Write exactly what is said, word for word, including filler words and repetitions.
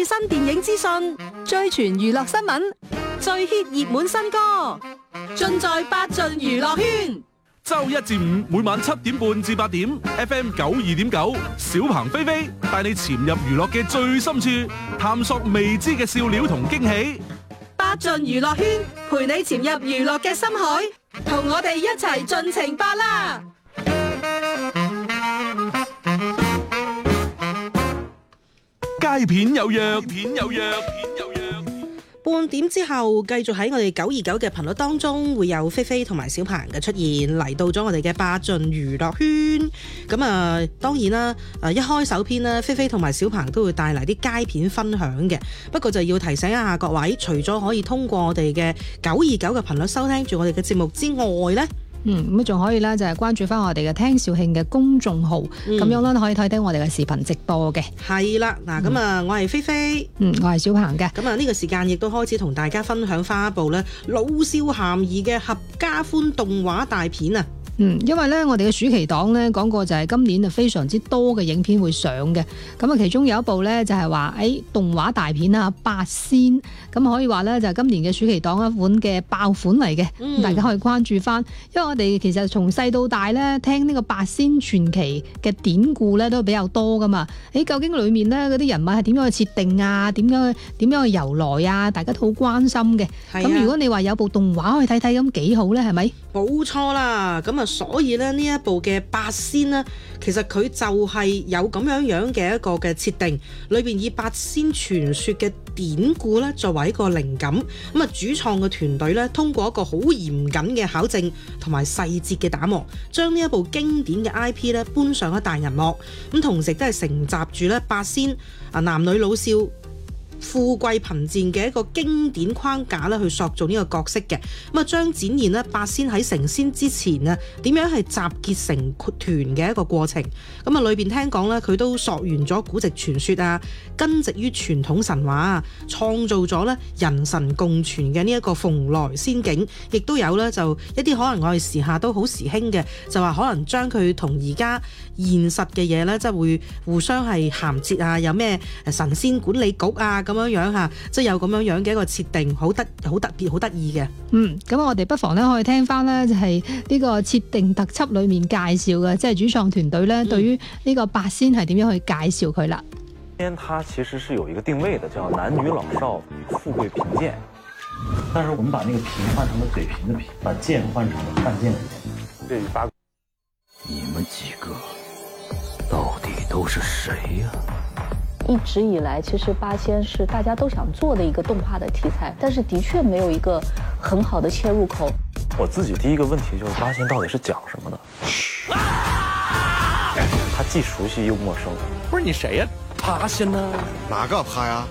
最新電影資訊、最全娛樂新聞、最 hit 熱門新歌，盡在八盡娛樂圈。 周一至五每晚七點半至八點 ，F M 九二點九，小鵬飛飛帶你潛入娛樂嘅最深處，探索未知嘅笑料同驚喜。 八盡娛樂圈，陪你潛入娛樂嘅深海，同我哋一齊盡情吧啦！ 街片有約，片有約，片有約。 半點之後，繼續喺我哋九二九嘅頻率當中，會有菲菲同埋小鵬嘅出現，嚟到咗我哋嘅八盡娛樂圈。咁啊，當然啦，誒一開首篇呢，菲菲同埋小鵬都會帶嚟啲街片分享嘅。不過就要提醒一下各位，除咗可以通過我哋嘅九二九嘅頻率收聽住我哋嘅節目之外呢。 嗯，咁仲可以咧，就係關注翻我哋嘅聽肇慶嘅公眾號，咁、嗯、樣咧可以睇睇我哋嘅視頻直播嘅。 係啦，嗱咁啊，我係菲菲， 嗯，我係小鵬嘅。 咁啊，呢個時間亦都開始同大家分享翻一部咧老少咸宜嘅合家歡動畫大片啊！ 嗯，因為咧，我哋嘅暑期檔咧講過就係今年啊非常之多嘅影片會上嘅，咁啊其中有一部咧就係話誒動畫大片啊八仙，咁可以話咧就係今年嘅暑期檔一款嘅爆款嚟嘅，嗯、大家可以關注翻，因為我哋其實從細到大咧聽呢個八仙傳奇嘅典故咧都比較多噶嘛，誒究竟裏面咧嗰啲人物係點樣去設定啊，點樣點樣去由來啊，大家都好關心嘅。咁、啊、如果你話有部動畫可以睇睇咁幾好咧，係咪？ 冇錯啦，咁啊所以咧呢一部嘅八仙呢，其實佢就係有咁樣樣嘅一個嘅設定，裏邊以八仙傳說嘅典故咧作為一個靈感，咁啊主創嘅團隊咧通過一個好嚴謹嘅考證同埋細節嘅打磨，將呢一部經典嘅 I P 咧搬上咗大銀幕，咁同時都係承襲住咧八仙啊男女老少富貴貧賤嘅一個經典框架咧，去塑造呢個角色嘅，咁啊將展現咧八仙喺成仙之前啊，點樣係集結成團嘅一個過程。咁啊裏邊聽講咧，佢都溯源咗古籍傳說啊，根植於傳統神話啊，創造咗咧人神共存嘅呢一個蓬萊仙境，亦都有咧就一啲可能我哋時下都好時興嘅，就話可能將佢同而家現實嘅嘢咧，即係會互相係銜接啊，有咩神仙管理局啊咁樣樣嚇，即係有咁樣樣嘅一個設定，好得好特別，好得意嘅。 嗯，咁我哋不妨咧可以聽翻咧，就係呢個設定特輯裡面介紹嘅，即係主創團隊咧對於呢個八仙係點樣去介紹佢啦。 仙它其實是有一個定位的，叫男女老少富貴貧賤。但是我們把那個貧換成了嘴貧的貧，把賤換成了犯賤的賤。這八， 你們幾個到底都是誰呀？ 一直以來，其實八仙是大家都想做的一個動畫的題材，但是的確沒有一個很好的切入口。 我自己第一個問題就是八仙到底是講什麼的？他既熟悉又陌生。 不是你誰呀？ 八仙呢？ 哪個八呀？